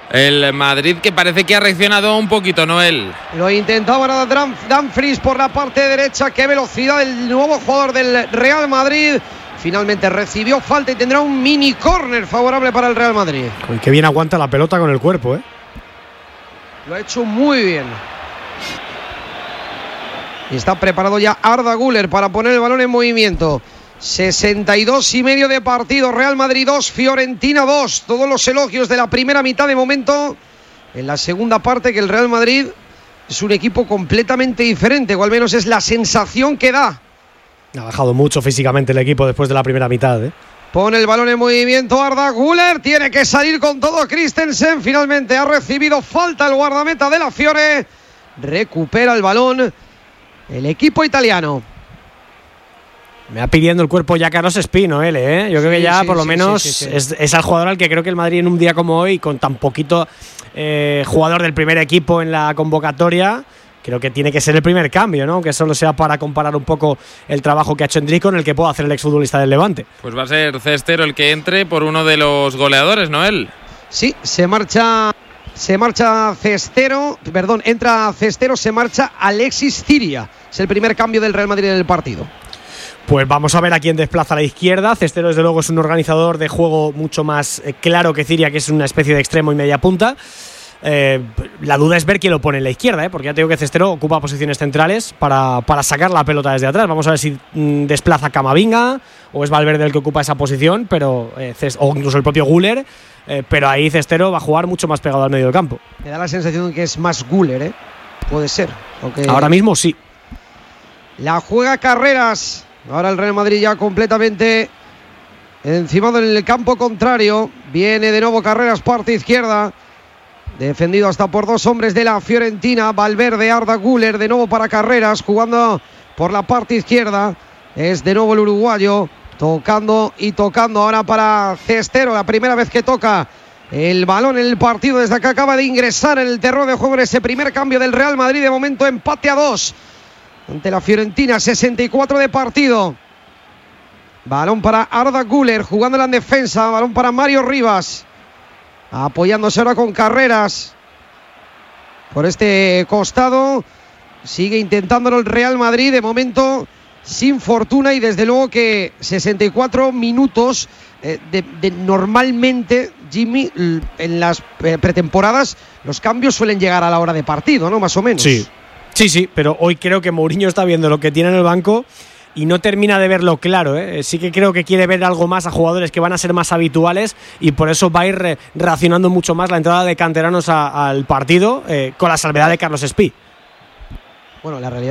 el Madrid, que parece que ha reaccionado un poquito, Noel. Lo intentaba ahora Dumfries por la parte derecha. Qué velocidad del nuevo jugador del Real Madrid. Finalmente recibió falta y tendrá un mini córner favorable para el Real Madrid. Uy, qué bien aguanta la pelota con el cuerpo, ¿eh? Lo ha hecho muy bien. Y está preparado ya Arda Güler para poner el balón en movimiento. 62,5 de partido. Real Madrid 2, Fiorentina 2. Todos los elogios de la primera mitad de momento. En la segunda parte, que el Real Madrid es un equipo completamente diferente, o al menos es la sensación que da. Ha bajado mucho físicamente el equipo después de la primera mitad, ¿eh? Pone el balón en movimiento Arda Güler. Tiene que salir con todo Christensen. Finalmente ha recibido falta el guardameta de la Fiore. Recupera el balón el equipo italiano. Me va pidiendo el cuerpo ya Carlos Espino, él, ¿eh? Yo creo que ya por lo menos es el jugador al que creo que el Madrid en un día como hoy, con tan poquito jugador del primer equipo en la convocatoria, creo que tiene que ser el primer cambio, ¿no? Aunque solo sea para comparar un poco el trabajo que ha hecho Endrick con el que puede hacer el exfutbolista del Levante. Pues va a ser Cestero el que entre por uno de los goleadores, Noel. Sí, se marcha Cestero, perdón, entra Cestero, se marcha Alexis Ciria. Es el primer cambio del Real Madrid en el partido. Pues vamos a ver a quién desplaza a la izquierda. Cestero, desde luego, es un organizador de juego mucho más claro que Ciria, que es una especie de extremo y media punta. La duda es ver quién lo pone en la izquierda, porque ya te digo que Cestero ocupa posiciones centrales para sacar la pelota desde atrás. Vamos a ver si desplaza Camavinga o es Valverde el que ocupa esa posición, pero o incluso el propio Güler, pero ahí Cestero va a jugar mucho más pegado al medio del campo. Me da la sensación de que es más Güler, ¿eh? Puede ser. Aunque ahora mismo sí. La juega Carreras. Ahora el Real Madrid ya completamente encimado en el campo contrario. Viene de nuevo Carreras, parte izquierda. Defendido hasta por dos hombres de la Fiorentina. Valverde, Arda Güler, de nuevo para Carreras, jugando por la parte izquierda. Es de nuevo el uruguayo, tocando y tocando ahora para Cestero. La primera vez que toca el balón en el partido desde que acaba de ingresar en el terreno de juego en ese primer cambio del Real Madrid. De momento empate a 2 ante la Fiorentina, 64 de partido. Balón para Arda Güler, jugándola en defensa. Balón para Mario Rivas, apoyándose ahora con Carreras por este costado. Sigue intentándolo el Real Madrid, de momento sin fortuna, y desde luego que 64 minutos de normalmente, Jimmy, en las pretemporadas los cambios suelen llegar a la hora de partido, ¿no? Más o menos. Sí, pero hoy creo que Mourinho está viendo lo que tiene en el banco y no termina de verlo claro, ¿eh? Sí que creo que quiere ver algo más a jugadores que van a ser más habituales, y por eso va a ir reaccionando mucho más la entrada de canteranos al partido, con la salvedad de Carlos Espí. Bueno, la realidad